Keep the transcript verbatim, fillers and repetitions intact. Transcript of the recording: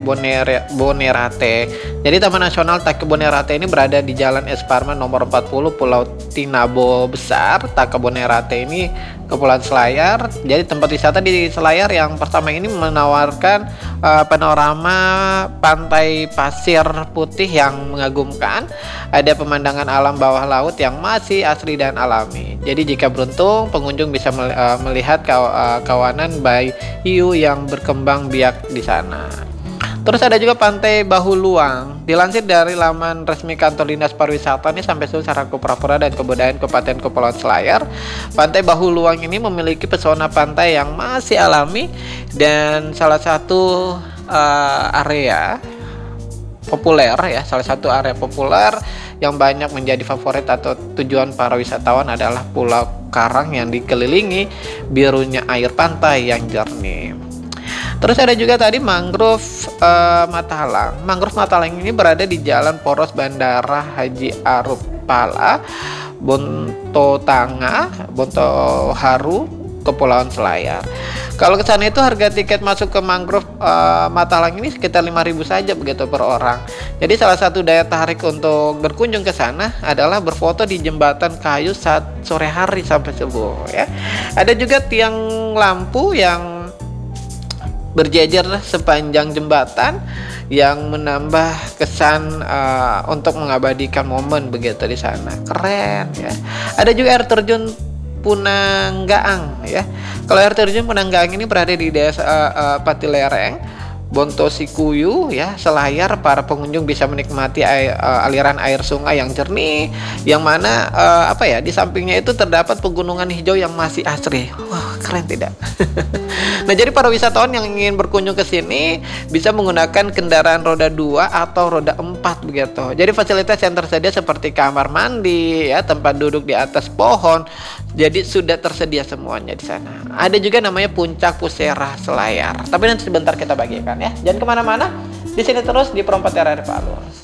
Bonere, Bonerate. Jadi Taman Nasional Take Bonerate ini berada di Jalan Esparman nomor empat puluh, Pulau Tinabo Besar. Take Bonerate ini Kepulauan Selayar. Jadi tempat wisata di Selayar yang pertama ini menawarkan uh, panorama pantai pasir putih yang mengagumkan. Ada pemandangan alam bawah laut yang masih asri dan alami. Jadi jika beruntung, pengunjung bisa melihat kawanan bayi hiu yang berkembang biak di sana. Terus ada juga Pantai Bahu Luang. Dilansir dari laman resmi kantor Dinas Pariwisata nih sampai Sarako Prapura dan Kebudayaan Kabupaten Kepulauan Selayar, Pantai Bahu Luang ini memiliki pesona pantai yang masih alami dan salah satu uh, area populer ya, salah satu area populer yang banyak menjadi favorit atau tujuan para wisatawan adalah Pulau Karang yang dikelilingi birunya air pantai yang jernih. Terus ada juga tadi mangrove uh, Matalang. Mangrove Matalang ini berada di Jalan Poros Bandara Haji Aruf Pala, Bontotanga, Bontoharu, Kepulauan Selayar. Kalau ke sana itu harga tiket masuk ke mangrove uh, Matalang ini sekitar lima ribu saja begitu per orang. Jadi salah satu daya tarik untuk berkunjung ke sana adalah berfoto di jembatan kayu saat sore hari sampai subuh ya. Ada juga tiang lampu yang berjejer sepanjang jembatan yang menambah kesan uh, untuk mengabadikan momen begitu di sana. Keren ya. Ada juga air terjun Punanggaang ya. Kalau air terjun Punanggaang ini berada di desa uh, uh, Patilereng, Bontosikuyu ya, Selayar. Para pengunjung bisa menikmati air, uh, aliran air sungai yang jernih, yang mana uh, apa ya, di sampingnya itu terdapat pegunungan hijau yang masih asri. Wah, keren tidak? Nah, jadi para wisatawan yang ingin berkunjung ke sini bisa menggunakan kendaraan roda dua atau roda empat begitu. Jadi fasilitas yang tersedia seperti kamar mandi ya, tempat duduk di atas pohon. Jadi sudah tersedia semuanya di sana. Ada juga namanya Puncak Pusera Selayar. Tapi nanti sebentar kita bagikan ya. Jangan kemana-mana. Di sini terus di Perompak R R Palu.